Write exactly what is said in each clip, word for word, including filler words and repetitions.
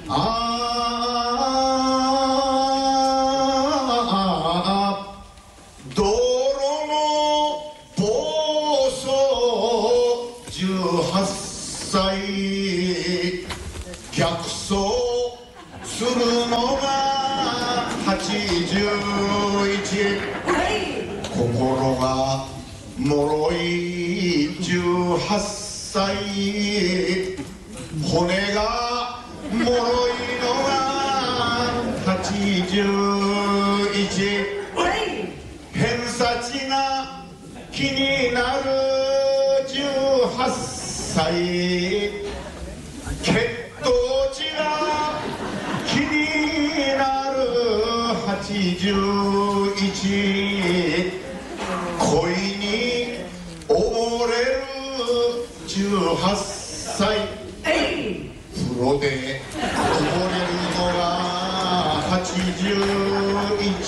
あ道路の暴走じゅうはっさい逆走するのがはちじゅういち、心が脆いじゅうはっさい、骨が脆いのがはちじゅういち、偏差値が気になるじゅうはっさい、血糖値が気になるはちじゅういち、恋に溺れるじゅうはっさい、風呂で溺れるのがはちじゅうい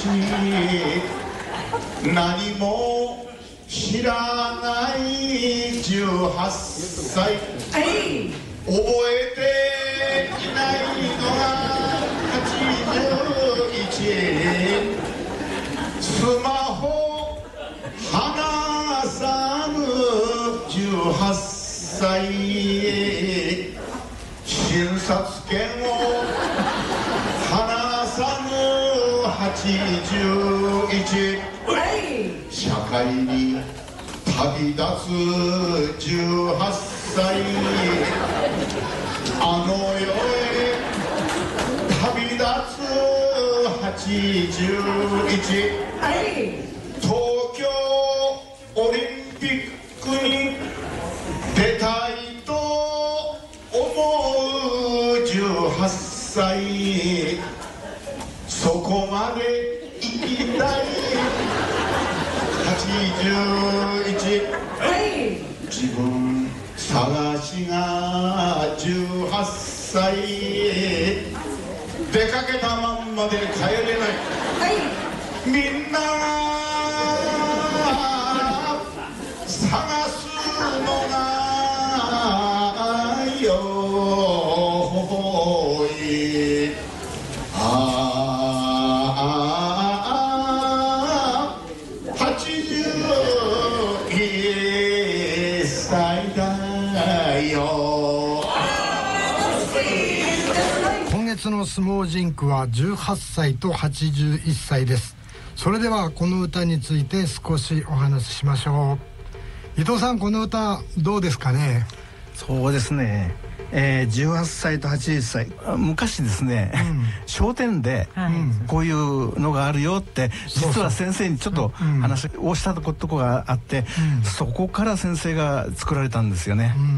ち、何も知らないじゅうはっさい、覚えていないのがはちじゅういち、スマホ離さぬじゅうはっさい、診察券を離さぬはちじゅういち、社会に旅立つじゅうはっさい、あの世へ旅立つはちじゅういち、東京オリンピックに出たいと思うじゅうはっさい、そこまで行きたいはちじゅういち、自分探しがじゅうはっさい、出かけたまんまで帰れない、みんな探すのがよい、ああはちじゅういっさいだよ。 今月の相撲ジンクはじゅうはっさいとはちじゅういっさいです。それではこの歌について少しお話ししましょう。伊藤さん、この歌どうですかね。 そうですね、えー、じゅうはっさいとはちじゅういっさい、昔ですね、うん、笑点でこういうのがあるよって実は先生にちょっと話をしたとこがあって、うん、そこから先生が作られたんですよね、うんうん、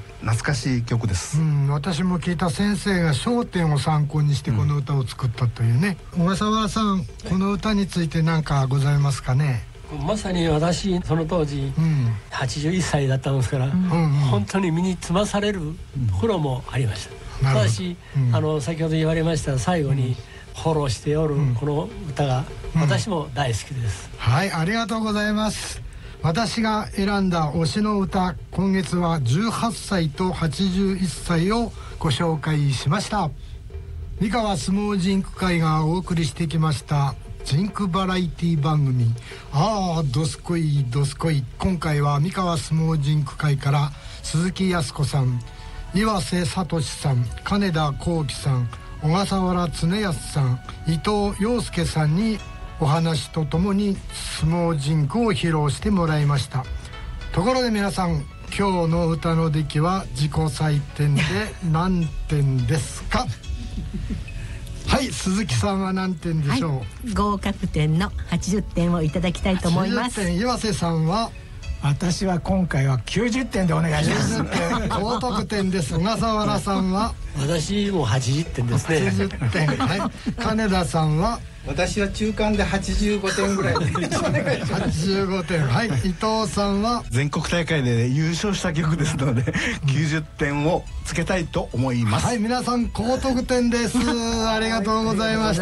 懐かしい曲です、うん、 私も聞いた。先生が笑点を参考にしてこの歌を作ったというね、うん、小笠原さん、この歌について何かございますかね。 まさに私その当時、うん、はちじゅういっさいだったんですから、うんうん、本当に身につまされるところもありました、うん、ただし、うん、あの先ほど言われました最後にフォローしておるこの歌が私も大好きです、 うんうん、はい、ありがとうございます。私が選んだ推しの歌、今月はじゅうはっさいとはちじゅういっさいをご紹介しました。三河相撲ジンク会がお送りしてきましたジンクバラエティ番組、ああどすこいどすこい。今回は三河相撲ジンク会から鈴木康子さん、岩瀬聡さん、金田幸喜さん、小笠原恒康さん、伊藤陽介さんにお話とともに相撲ジンクを披露してもらいました。ところで皆さん、今日の歌の出来は自己採点で何点ですか？はい、鈴木さんは何点でしょう？はい、 合格点のはちじゅってんをいただきたいと思います。 はちじゅってん、岩瀬さんは？ 私は今回はきゅうじゅってんでお願いします。 高得点です。小笠原さんは？ 私もはちじゅってんですね。はちじゅってん、 はい。金田さんは？ 私は中間ではちじゅうごてんぐらいではちじゅうごてん、はい。伊藤さんは？ 全国大会で優勝した曲ですのできゅうじゅってんをつけたいと思います。 はい、皆さん高得点です。ありがとうございました。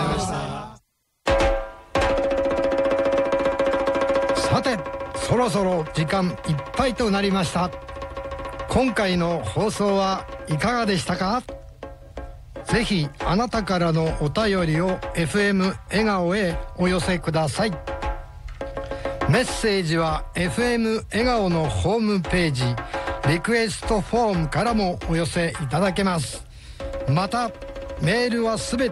さて、そろそろ時間いっぱいとなりました。今回の放送はいかがでしたか？ ぜひあなたからのお便りを エフエム 笑顔へお寄せください。メッセージは エフエム 笑顔のホームページリクエストフォームからもお寄せいただけます。またメールはすべて